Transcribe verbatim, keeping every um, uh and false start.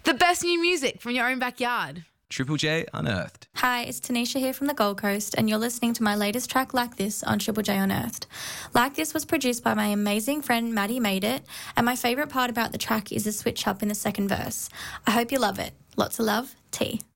The best new music from your own backyard. Triple J Unearthed. Hi, it's Tanisha here from the Gold Coast, and you're listening to my latest track, Like This, on Triple J Unearthed. Like This was produced by my amazing friend Maddie Made It, and my favourite part about the track is the switch up in the second verse. I hope you love it. Lots of love, T.